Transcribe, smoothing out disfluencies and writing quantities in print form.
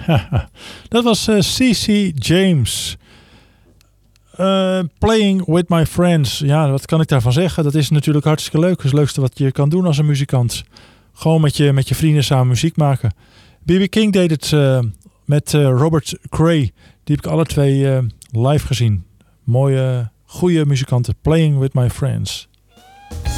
Dat was C.C. James. Playing with my friends. Ja, wat kan ik daarvan zeggen? Dat is natuurlijk hartstikke leuk. Dat is het leukste wat je kan doen als een muzikant. Gewoon met je vrienden samen muziek maken. B.B. King deed het met Robert Cray. Die heb ik alle twee live gezien. Mooie, goede muzikanten. Playing with my friends.